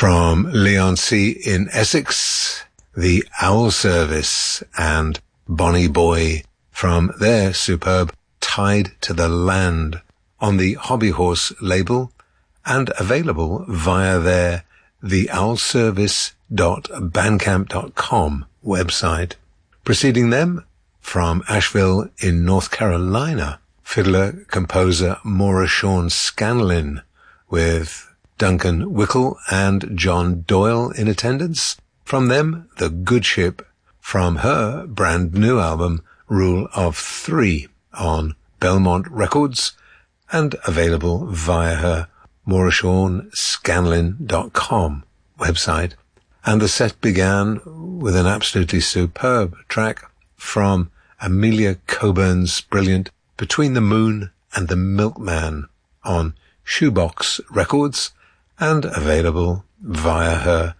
From Leigh-on-Sea in Essex, the Owl Service and Bonnie Boy from their superb Tied to the Land on the Hobby Horse label and available via their theowlservice.bandcamp.com website. Preceding them, from Asheville in North Carolina, fiddler-composer Maura Shawn Scanlon with Duncan Wickle and John Doyle in attendance. From them, The Good Ship, from her brand new album Rule of Three on Belmont Records and available via her maurashawnscanlon.com website. And the set began with an absolutely superb track from Amelia Coburn's brilliant Between the Moon and the Milkman on Shoebox Records and available via her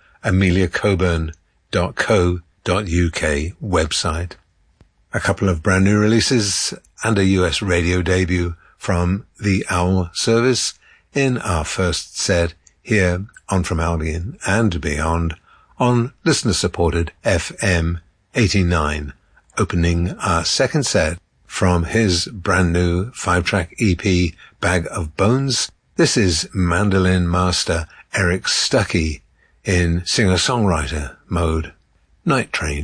ameliacoburn.co.uk website. A couple of brand new releases and a US radio debut from the Owl Service in our first set here on From Albion and Beyond on listener-supported FM 89, opening our second set from his brand new 5-track EP Bag of Bones. This is mandolin master Eric Stuckey in singer-songwriter mode. Night Train.